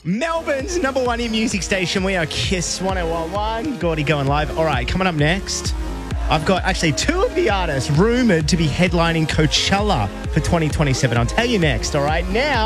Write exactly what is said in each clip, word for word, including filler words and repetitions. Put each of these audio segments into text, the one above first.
Melbourne's number one in music station. We are Kiss one oh one one. Gordy going live. All right, coming up next, I've got actually two of the artists rumoured to be headlining Coachella for twenty twenty-seven. I'll tell you next, all right? Now,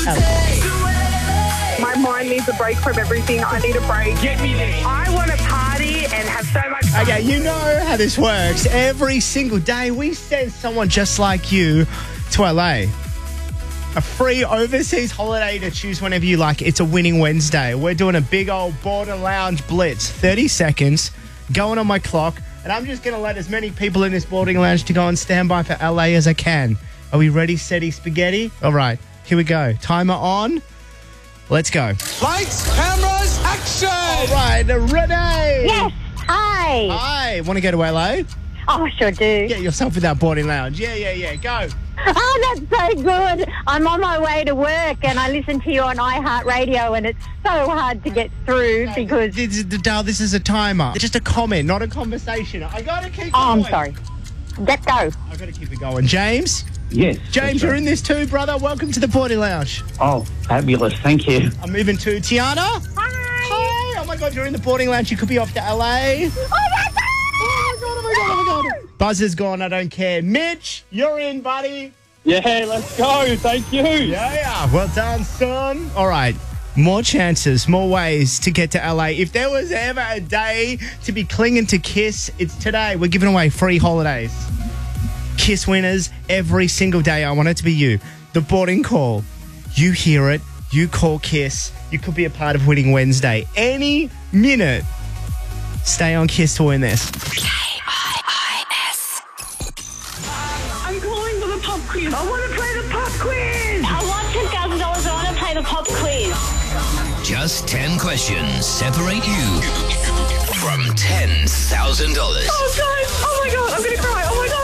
my mind needs a break from everything. I need a break. Get me there. I want to party and have so much fun. Okay, you know how this works. Every single day, we send someone just like you to L A. A free overseas holiday to choose whenever you like. It's a winning Wednesday. We're doing a big old Border Lounge blitz. thirty seconds, going on my clock, and I'm just going to let as many people in this boarding lounge to go on standby for L A as I can. Are we ready, steady, spaghetti? All right, here we go. Timer on. Let's go. Lights, cameras, action! All right, Renee. Yes. Hi. Hi. Want to go to L A? Oh, I sure do. Get yourself in that boarding lounge. Yeah, yeah, yeah. Go. Oh, that's so good. I'm on my way to work and I listen to you on iHeartRadio and it's so hard to get through because... This is, Dale, this is a timer. It's just a comment, not a conversation. I got to keep it Oh, going. I'm sorry. Let's go. I got to keep it going. James? Yes. James, you're in this too, brother. Welcome to the boarding lounge. Oh, fabulous. Thank you. I'm moving to Tiana. Hi. Hi. Oh, my God, you're in the boarding lounge. You could be off to L A. Oh, that's Oh, my God, oh, my God, oh, my God. Buzzer's gone. I don't care. Mitch, you're in, buddy. Yeah, let's go. Thank you. Yeah, yeah. Well done, son. All right. More chances, more ways to get to L A. If there was ever a day to be clinging to Kiss, it's today. We're giving away free holidays. Kiss winners every single day. I want it to be you. The boarding call. You hear it. You call Kiss. You could be a part of Winning Wednesday. Any minute. Stay on Kiss to win this. K I I S. I'm calling for the pop quiz. I want to play the pop quiz. I want ten thousand dollars. I want to play the pop quiz. Just ten questions separate you from ten thousand dollars. Oh, guys. Oh, my God. I'm going to cry. Oh, my God.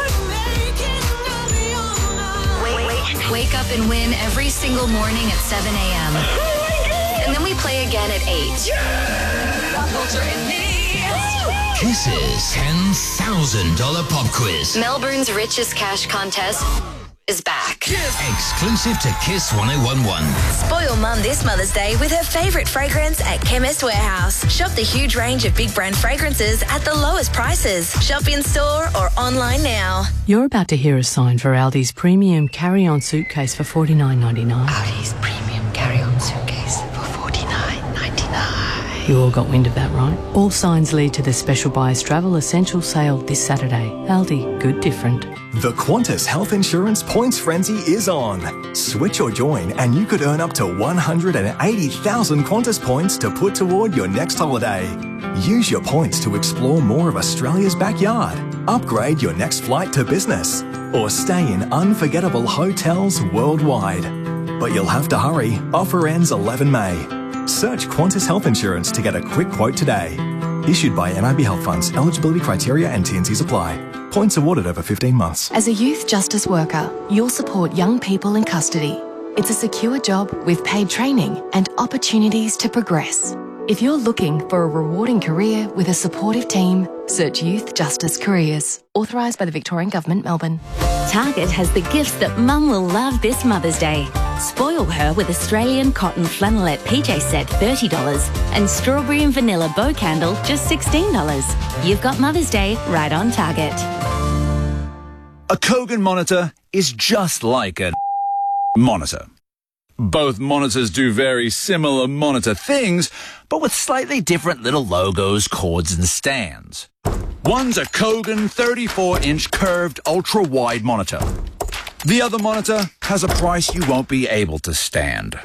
Wake up and win every single morning at seven a.m. Oh, my God. And then we play again at eight. Kiss's ten thousand dollars pop quiz. Melbourne's richest cash contest is back. Exclusive to Kiss one oh one one. Spoil Mum this Mother's Day with her favourite fragrance at Chemist Warehouse. Shop the huge range of big brand fragrances at the lowest prices. Shop in store or online now. You're about to hear a sign for Aldi's premium carry-on suitcase for forty-nine ninety-nine. Aldi's premium carry-on suitcase for forty-nine ninety-nine. You all got wind of that, right? All signs lead to the Special Buyers Travel Essential Sale this Saturday. Aldi, good different. The Qantas Health Insurance Points Frenzy is on. Switch or join and you could earn up to one hundred eighty thousand Qantas points to put toward your next holiday. Use your points to explore more of Australia's backyard, upgrade your next flight to business, or stay in unforgettable hotels worldwide. But you'll have to hurry. Offer ends eleven May. Search Qantas Health Insurance to get a quick quote today. Issued by N I B Health Funds. Eligibility criteria and T and Cs apply. Points awarded over fifteen months. As a youth justice worker, you'll support young people in custody. It's a secure job with paid training and opportunities to progress. If you're looking for a rewarding career with a supportive team, search Youth Justice Careers. Authorised by the Victorian Government, Melbourne. Target has the gifts that Mum will love this Mother's Day. Spoil her with Australian cotton flannelette P J set thirty dollars and strawberry and vanilla bow candle just sixteen dollars. You've got Mother's Day right on Target. A Kogan monitor is just like a monitor. Both monitors do very similar monitor things, but with slightly different little logos, cords, and stands. One's a Kogan thirty-four inch curved ultra-wide monitor. The other monitor has a price you won't be able to stand.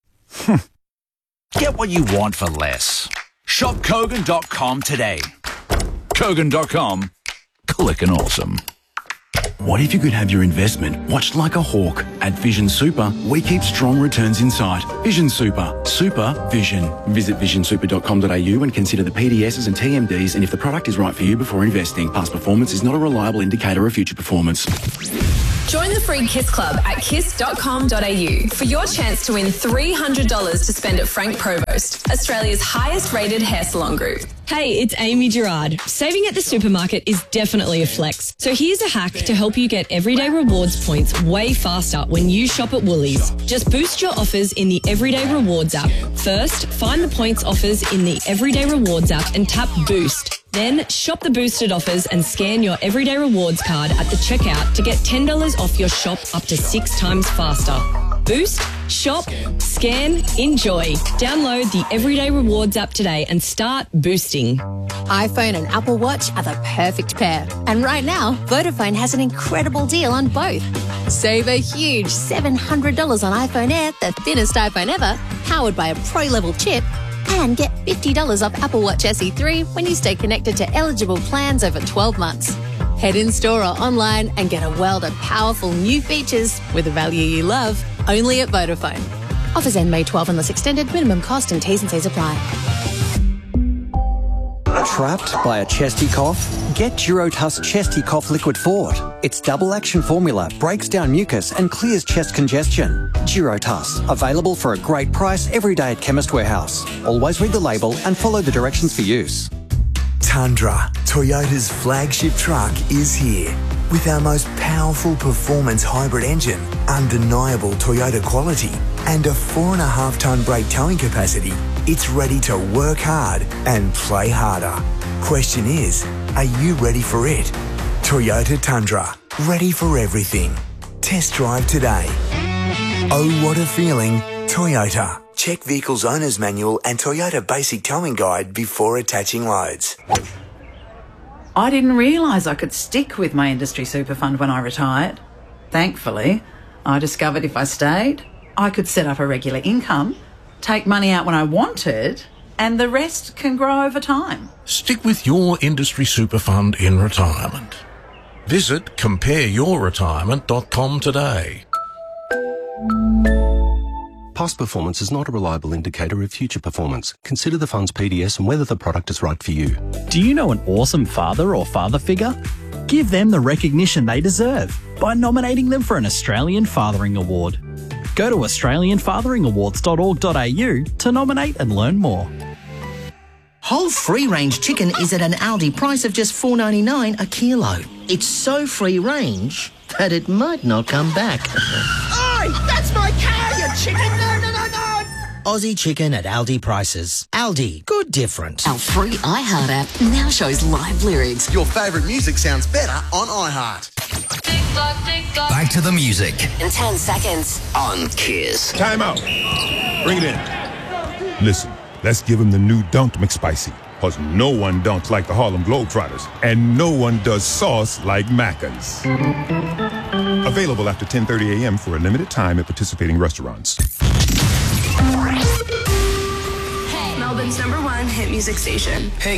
Get what you want for less. Shop Kogan dot com today. Kogan dot com. Click and awesome. What if you could have your investment watched like a hawk? At Vision Super, we keep strong returns in sight. Vision Super. Super Vision. Visit vision super dot com dot a u and consider the P D Ss and T M Ds and if the product is right for you before investing. Past performance is not a reliable indicator of future performance. Join the free Kiss Club at kiss dot com dot a u for your chance to win three hundred dollars to spend at Frank Provost, Australia's highest rated hair salon group. Hey, it's Amy Gerard. Saving at the supermarket is definitely a flex. So here's a hack to help you get Everyday Rewards points way faster when you shop at Woolies. Just boost your offers in the Everyday Rewards app. First, find the points offers in the Everyday Rewards app and tap Boost. Then shop the boosted offers and scan your Everyday Rewards card at the checkout to get ten dollars off your shop up to six times faster. Boost, shop, scan, enjoy. Download the Everyday Rewards app today and start boosting. iPhone and Apple Watch are the perfect pair. And right now, Vodafone has an incredible deal on both. Save a huge seven hundred dollars on iPhone Air, the thinnest iPhone ever, powered by a pro-level chip, and get fifty dollars off Apple Watch S E three when you stay connected to eligible plans over twelve months. Head in store or online and get a world of powerful new features with a value you love, only at Vodafone. Offers end May twelfth unless extended. Minimum cost and T's and C's apply. Trapped by a chesty cough? Get Durotuss Chesty Cough Liquid Fort. Its double action formula breaks down mucus and clears chest congestion. Durotuss, available for a great price every day at Chemist Warehouse. Always read the label and follow the directions for use. Tundra, Toyota's flagship truck, is here. With our most powerful performance hybrid engine, undeniable Toyota quality, and a four and a half tonne brake towing capacity, it's ready to work hard and play harder. Question is, are you ready for it? Toyota Tundra, ready for everything. Test drive today. Oh, what a feeling, Toyota. Check Vehicle's Owner's Manual and Toyota Basic Towing Guide before attaching loads. I didn't realise I could stick with my industry super fund when I retired. Thankfully, I discovered if I stayed, I could set up a regular income, take money out when I wanted, and the rest can grow over time. Stick with your industry super fund in retirement. Visit compare your retirement dot com today. Past performance is not a reliable indicator of future performance. Consider the fund's P D S and whether the product is right for you. Do you know an awesome father or father figure? Give them the recognition they deserve by nominating them for an Australian Fathering Award. Go to australian fathering awards dot org dot a u to nominate and learn more. Whole free-range chicken is at an Aldi price of just four dollars ninety-nine a kilo. It's so free-range that it might not come back. Oi! That's my cow, you chicken! No, no, no, no! Aussie chicken at Aldi prices. Aldi, good different. Our free iHeart app now shows live lyrics. Your favourite music sounds better on iHeart. Back to the music In ten seconds. on Kiss. Time out. Bring it in. Listen, let's give him the new Dunked McSpicy. Because no one dunks like the Harlem Globetrotters. And no one does sauce like Macca's. Available after ten thirty a.m. for a limited time at participating restaurants. Melbourne's number one hit music station. Hey